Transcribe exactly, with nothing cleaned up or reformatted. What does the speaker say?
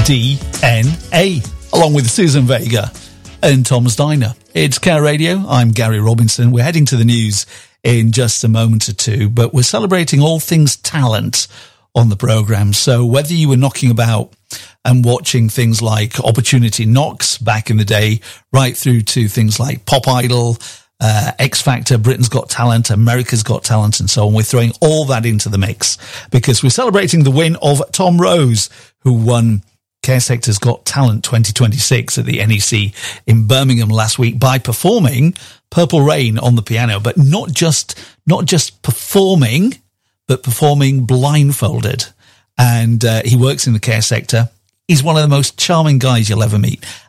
D N A, along with Susan Vega and Tom's Diner. It's Care Radio. I'm Gary Robinson. We're heading to the news in just a moment or two, but we're celebrating all things talent on the programme. So whether you were knocking about and watching things like Opportunity Knocks back in the day, right through to things like Pop Idol, uh, X Factor, Britain's Got Talent, America's Got Talent, and so on, we're throwing all that into the mix because we're celebrating the win of Tom Rose, who won Care Sector's Got Talent twenty twenty-six at the N E C in Birmingham last week by performing Purple Rain on the piano, but not just, not just performing, but performing blindfolded. And uh, he works in the care sector. He's one of the most charming guys you'll ever meet.